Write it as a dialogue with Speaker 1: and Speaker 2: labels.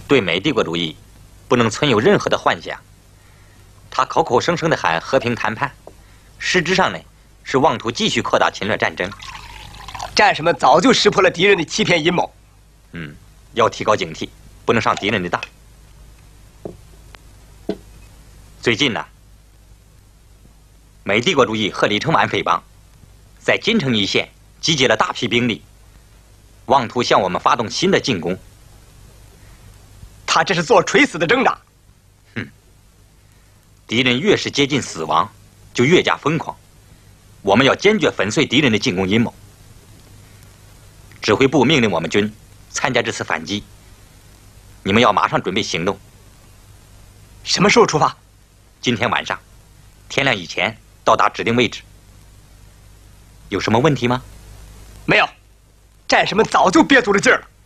Speaker 1: 对美帝国主义不能存有任何的幻想。他口口声声的喊和平谈判，实质上呢是妄图继续扩大侵略战争。
Speaker 2: 战士们早就识破了敌人的欺骗阴谋。
Speaker 1: 要提高警惕，不能上敌人的当。最近呢，美帝国主义和李承晚匪帮在金城一线集结了大批兵力，妄图向我们发动新的进攻。
Speaker 2: 他这是做垂死的挣扎。
Speaker 1: 敌人越是接近死亡，就越加疯狂。我们要坚决粉碎敌人的进攻阴谋。指挥部命令我们军参加这次反击，你们要马上准备行动。
Speaker 2: 什么时候出发？
Speaker 1: 今天晚上，天亮以前到达指定位置。有什么问题吗？
Speaker 2: 没有，战士们早就憋足了劲儿了。